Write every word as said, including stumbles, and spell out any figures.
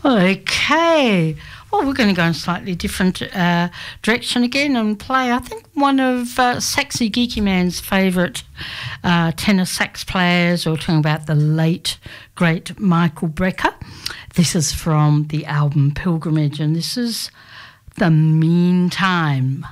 Okay. Well, we're going to go in a slightly different uh, direction again and play, I think, one of uh, Saxy Geeky Man's favourite uh, tenor sax players. We're talking about the late, great Michael Brecker. This is from the album Pilgrimage, and this is The Meantime.